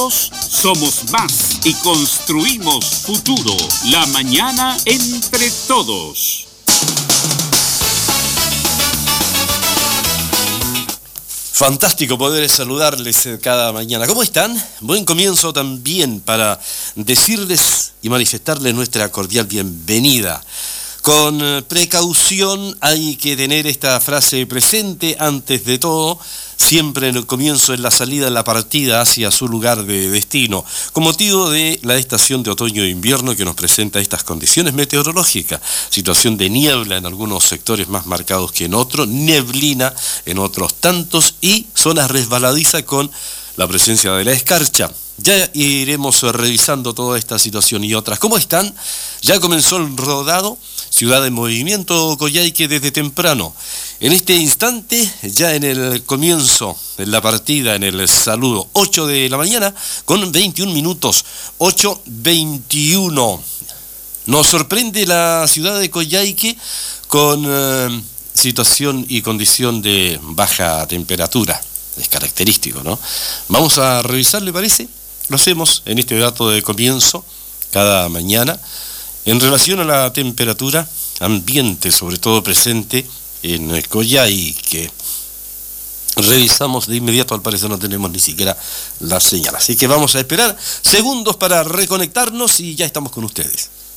Somos más y construimos futuro. La mañana entre todos. Fantástico poder saludarles cada mañana. ¿Cómo están? Buen comienzo también para decirles y manifestarles nuestra cordial bienvenida. Con precaución hay que tener esta frase presente antes de todo, siempre en el comienzo, en la salida, en la partida hacia su lugar de destino, con motivo de la estación de otoño e invierno que nos presenta estas condiciones meteorológicas, situación de niebla en algunos sectores más marcados que en otros, neblina en otros tantos y zonas resbaladizas con la presencia de la escarcha. Ya iremos revisando toda esta situación y otras. ¿Cómo están? Ya comenzó el rodado, Ciudad en Movimiento, Coyhaique, desde temprano. En este instante, ya en el comienzo, en la partida, en el saludo, 8 de la mañana, con 21 minutos, 8:21. Nos sorprende la ciudad de Coyhaique con situación y condición de baja temperatura. Es característico, ¿no? Vamos a revisar, ¿le parece? Lo hacemos en este dato de comienzo, cada mañana, en relación a la temperatura ambiente, sobre todo presente en Coyhaique. Revisamos de inmediato, al parecer no tenemos ni siquiera la señal, así que vamos a esperar segundos para reconectarnos y ya estamos con ustedes.